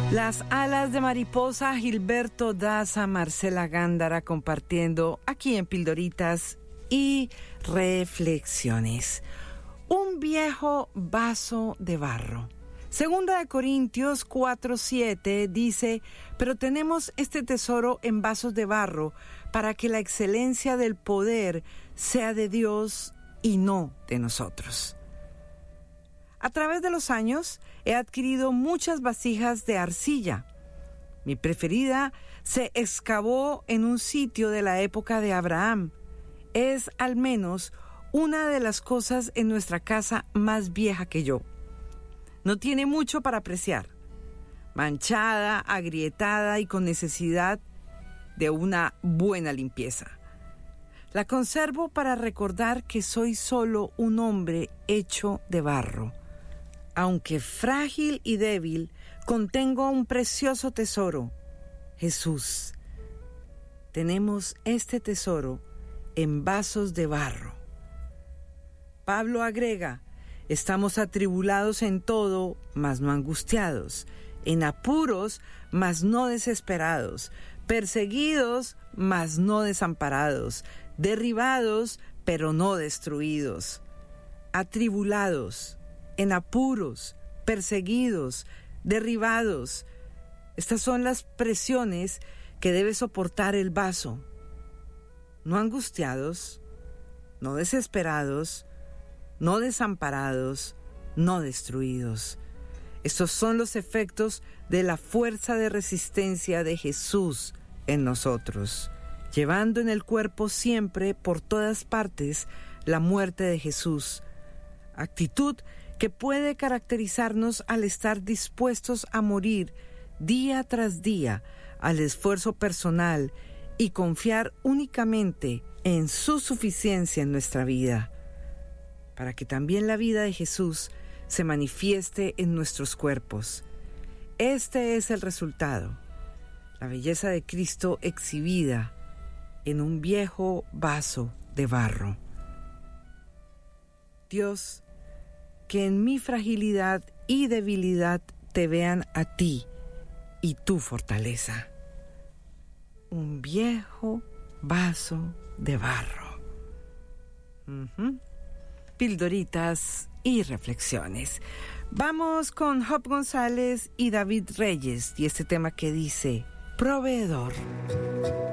Las alas de mariposa, Gilberto Daza, Marcela Gándara compartiendo aquí en Pildoritas y Reflexiones. Un viejo vaso de barro. Segunda de Corintios 4:7 dice: pero tenemos este tesoro en vasos de barro para que la excelencia del poder sea de Dios y no de nosotros. A través de los años he adquirido muchas vasijas de arcilla. Mi preferida se excavó en un sitio de la época de Abraham. Es al menos una de las cosas en nuestra casa más vieja que yo. No tiene mucho para apreciar. Manchada, agrietada y con necesidad de una buena limpieza. La conservo para recordar que soy solo un hombre hecho de barro. Aunque frágil y débil, contengo un precioso tesoro, Jesús. Tenemos este tesoro en vasos de barro. Pablo agrega: estamos atribulados en todo, mas no angustiados, en apuros, mas no desesperados, perseguidos, mas no desamparados, derribados, pero no destruidos, atribulados, en apuros, perseguidos, derribados. Estas son las presiones que debe soportar el vaso. No angustiados, no desesperados, no desamparados, no destruidos. Estos son los efectos de la fuerza de resistencia de Jesús en nosotros, llevando en el cuerpo siempre, por todas partes, la muerte de Jesús. Actitud que puede caracterizarnos al estar dispuestos a morir día tras día al esfuerzo personal y confiar únicamente en su suficiencia en nuestra vida, para que también la vida de Jesús se manifieste en nuestros cuerpos. Este es el resultado, la belleza de Cristo exhibida en un viejo vaso de barro. Dios, que en mi fragilidad y debilidad te vean a ti y tu fortaleza. Un viejo vaso de barro. Pildoritas y reflexiones. Vamos con Job González y David Reyes y este tema que dice: proveedor.